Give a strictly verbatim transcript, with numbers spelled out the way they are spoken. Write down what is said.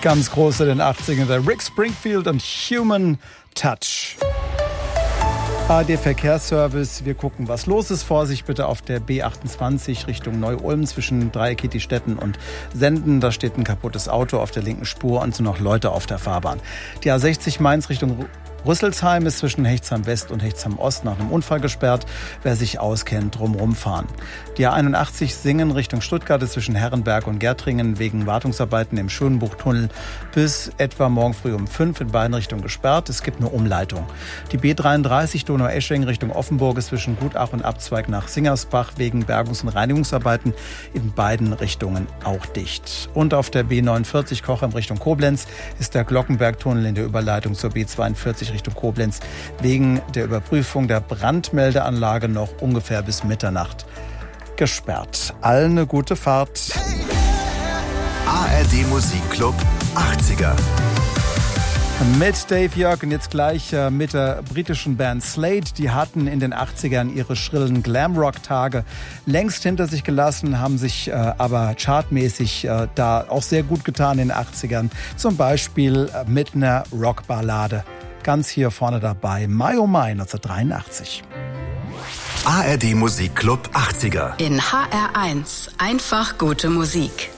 Ganz groß in den achtzigern, der Rick Springfield und Human Touch. A R D-Verkehrsservice, wir gucken, was los ist. Vorsicht bitte auf der B achtundzwanzig Richtung Neu-Ulm zwischen Dreieckigstetten und Senden. Da steht ein kaputtes Auto auf der linken Spur und sind noch Leute auf der Fahrbahn. Die A sechzig Mainz Richtung Rüsselsheim ist zwischen Hechtsheim West und Hechtsheim Ost nach einem Unfall gesperrt. Wer sich auskennt, drumherum fahren. Die A einundachtzig Singen Richtung Stuttgart ist zwischen Herrenberg und Gärtringen wegen Wartungsarbeiten im Schönbuchtunnel bis etwa morgen früh um fünf in beiden Richtungen gesperrt. Es gibt eine Umleitung. Die B dreiunddreißig Donaueschingen Richtung Offenburg ist zwischen Gutach und Abzweig nach Singersbach wegen Bergungs- und Reinigungsarbeiten in beiden Richtungen auch dicht. Und auf der B neunundvierzig Cochem Richtung Koblenz ist der Glockenbergtunnel in der Überleitung zur B zweiundvierzig Richtung Koblenz wegen der Überprüfung der Brandmeldeanlage noch ungefähr bis Mitternacht gesperrt. Allen eine gute Fahrt. A R D Musikclub achtziger. Mit Dave Jörg und jetzt gleich äh, mit der britischen Band Slade. Die hatten in den achtzigern ihre schrillen Glamrock-Tage längst hinter sich gelassen, haben sich äh, aber chartmäßig äh, da auch sehr gut getan in den achtzigern. Zum Beispiel äh, mit einer Rockballade. Ganz hier vorne dabei, My Oh My neunzehnhundertdreiundachtzig. A R D Musikclub achtziger. In H R eins. Einfach gute Musik.